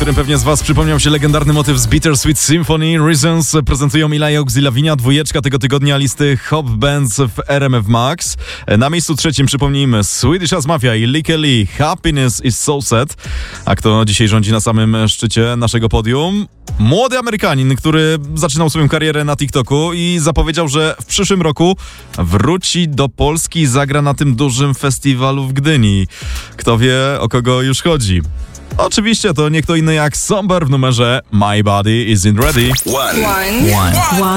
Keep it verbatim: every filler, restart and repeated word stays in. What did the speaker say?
którym pewnie z was przypomniał się legendarny motyw z Bittersweet Symphony. Reasons prezentują Ila Ox i Lavinia, dwójeczka tego tygodnia listy Hop Bands w R M F Max. Na miejscu trzecim przypomnijmy Swedish House Mafia i Lykke Li, Happiness is so sad. A kto dzisiaj rządzi na samym szczycie naszego podium? Młody Amerykanin, który zaczynał swoją karierę na TikToku i zapowiedział, że w przyszłym roku wróci do Polski i zagra na tym dużym festiwalu w Gdyni. Kto wie, o kogo już chodzi? Oczywiście to nie kto inny jak Somber w numerze My Body Isn't Ready. One. One. One.